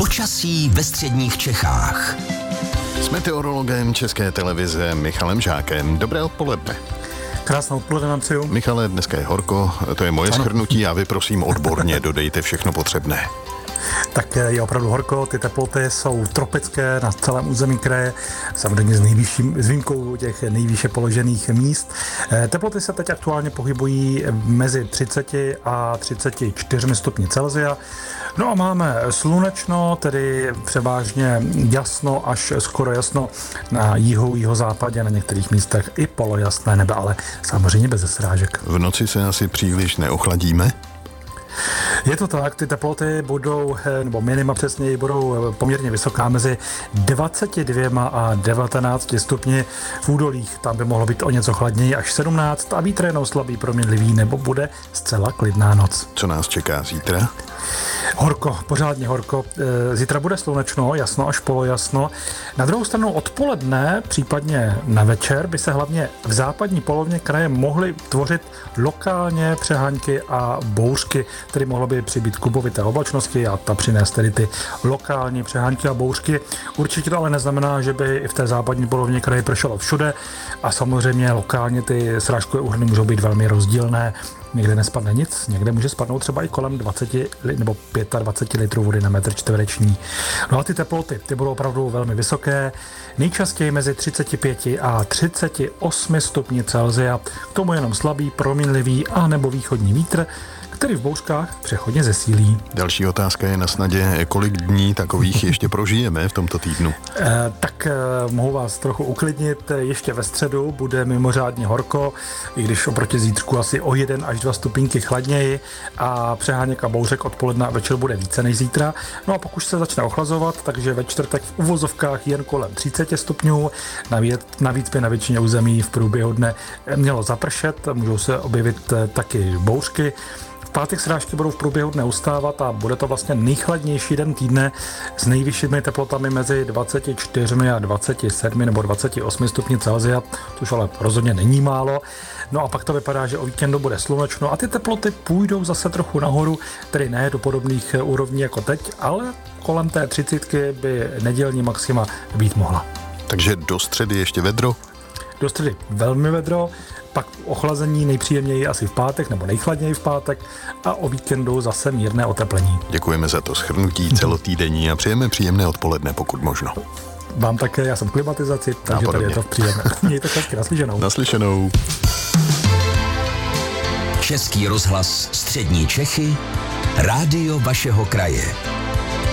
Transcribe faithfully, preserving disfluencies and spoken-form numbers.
Počasí ve středních Čechách. S meteorologem České televize Michalem Žákem. Dobré odpoledne. Krásné odpoledne nám přeju. Michale, dneska je horko, to je moje shrnutí a vy prosím odborně dodejte všechno potřebné. Tak je opravdu horko, ty teploty jsou tropické na celém území kraje, samozřejmě s, nejvyšším, s výjimkou těch nejvýše položených míst. Teploty se teď aktuálně pohybují mezi třicet a třicet čtyři stupni Celsia. No a máme slunečno, tedy převážně jasno až skoro jasno na jihu, jihozápadě, na některých místech i polojasné nebe, ale samozřejmě bez srážek. V noci se asi příliš neochladíme? Je to tak, ty teploty budou, nebo minima přesněji, budou poměrně vysoká, mezi dvacet dva a devatenáct stupni. V údolích tam by mohlo být o něco chladněji až sedmnáct a vítr jenom slabý, proměnlivý, nebo bude zcela klidná noc. Co nás čeká zítra? Horko, pořádně horko. Zítra bude slunečno, jasno až polojasno. Na druhou stranu odpoledne, případně na večer, by se hlavně v západní polovině kraje mohly tvořit lokálně přehánky a bouřky, tedy mohlo by přibýt klubovité oblačnosti a ta přinést tedy ty lokální přehánky a bouřky. Určitě to ale neznamená, že by i v té západní polovině kraje pršelo všude a samozřejmě lokálně ty srážkové úhrny můžou být velmi rozdílné. Někde nespadne nic, někde může spadnout třeba i kolem dvacet nebo dvacet pět litrů vody na metr čtvereční. No a ty teploty, ty budou opravdu velmi vysoké, nejčastěji mezi třicet pět a třicet osm stupni Celsia, k tomu jenom slabý, proměnlivý a nebo východní vítr, který v bouřkách přechodně zesílí. Další otázka je na snadě, kolik dní takových ještě prožijeme v tomto týdnu? E, tak e, mohu vás trochu uklidnit, ještě ve středu bude mimořádně horko, i když oproti zítřku asi o jeden až dva stupínky chladněji a přeháněk a bouřek odpoledne a večer bude více než zítra. No a pokud se začne ochlazovat, takže ve čtvrtek v uvozovkách jen kolem třicet stupňů, navíc, navíc by na většině území v průběhu dne mělo zapršet, můžou se objevit taky bouřky. V pátek srážky budou v průběhu dne ustávat a bude to vlastně nejchladnější den týdne s nejvyššími teplotami mezi dvacet čtyři a dvacet sedm nebo dvacet osm stupni Celsia, což ale rozhodně není málo. No a pak to vypadá, že o víkendu bude slunečno a ty teploty půjdou zase trochu nahoru, tedy ne do podobných úrovní jako teď, ale kolem té třicítky by nedělní maxima být mohla. Takže do středy ještě vedro? Do středy velmi vedro, pak ochlazení nejpříjemněji asi v pátek, nebo nejchladněji v pátek a o víkendu zase mírné oteplení. Děkujeme za to shrnutí celotýdenní a přejeme příjemné odpoledne, pokud možno. Vám také, já jsem v klimatizaci, takže tady je to příjemné. Mějte se hezky, naslyšenou. Naslyšenou. Český rozhlas Střední Čechy, rádio vašeho kraje.